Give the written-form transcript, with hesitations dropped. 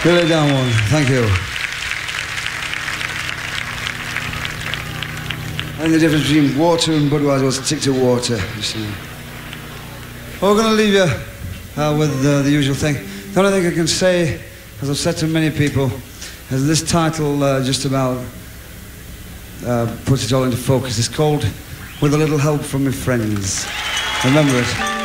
Really down one. Thank you. And the difference between water and Budweiser was stick to water. Well, we're going to leave you with the usual thing. The only thing I can say, as I've said to many people, is this title just about puts it all into focus. It's called With a Little Help from My Friends. Remember it.